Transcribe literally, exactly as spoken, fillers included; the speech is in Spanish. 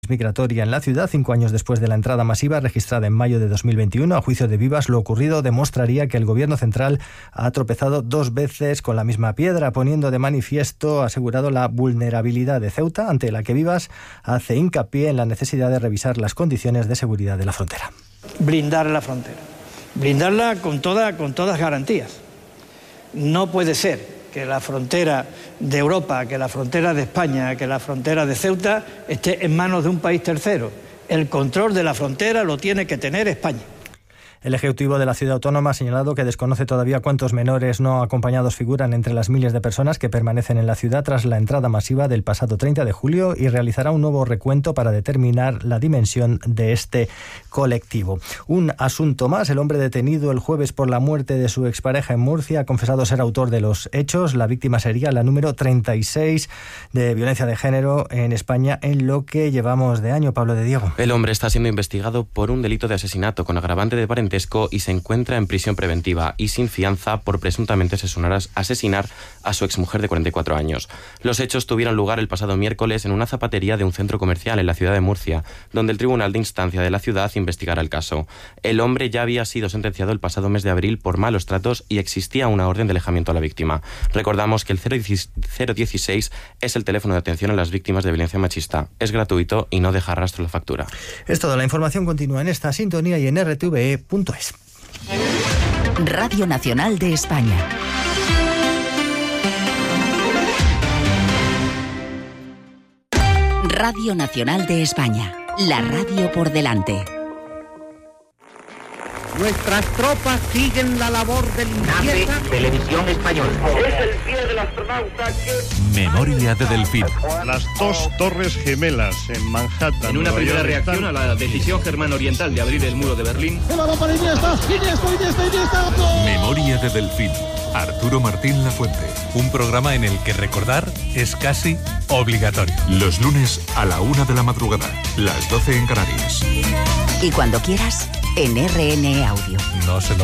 migratoria en la ciudad, cinco años después de la entrada masiva registrada en mayo de dos mil veintiuno. A juicio de Vivas, lo ocurrido demostraría que el Gobierno central ha tropezado dos veces con la misma piedra, poniendo de manifiesto, ha asegurado, la vulnerabilidad de Ceuta, ante la que Vivas hace hincapié en la necesidad de revisar las condiciones de seguridad de la frontera. Blindar la frontera, blindarla con, toda, con todas garantías. No puede ser que la frontera de Europa, que la frontera de España, que la frontera de Ceuta esté en manos de un país tercero. El control de la frontera lo tiene que tener España. El Ejecutivo de la Ciudad Autónoma ha señalado que desconoce todavía cuántos menores no acompañados figuran entre las miles de personas que permanecen en la ciudad tras la entrada masiva del pasado treinta de julio y realizará un nuevo recuento para determinar la dimensión de este colectivo. Un asunto más: el hombre detenido el jueves por la muerte de su expareja en Murcia ha confesado ser autor de los hechos. La víctima sería la número treinta y seis de violencia de género en España en lo que llevamos de año. Pablo de Diego. El hombre está siendo investigado por un delito de asesinato con agravante de parentesco y se encuentra en prisión preventiva y sin fianza por presuntamente asesinar a su exmujer de cuarenta y cuatro años. Los hechos tuvieron lugar el pasado miércoles en una zapatería de un centro comercial en la ciudad de Murcia, donde el Tribunal de Instancia de la ciudad investigará el caso. El hombre ya había sido sentenciado el pasado mes de abril por malos tratos y existía una orden de alejamiento a la víctima. Recordamos que el cero dieciséis es el teléfono de atención a las víctimas de violencia machista. Es gratuito y no deja rastro la factura. Es todo. La información continúa en esta sintonía y en r t v e punto es. Radio Nacional de España. Radio Nacional de España. La radio por delante. Nuestras tropas siguen la labor de limpieza. Televisión Española. Es el día del astronauta que... Memoria de Delfín. Las dos torres gemelas en Manhattan. En una primera reacción a la decisión germana oriental de abrir el muro de Berlín. Memoria de Delfín. Arturo Martín Lafuente. Un programa en el que recordar es casi obligatorio. Los lunes a la una de la madrugada. Las doce en Canarias. Y cuando quieras, en R N E Audio. No se lo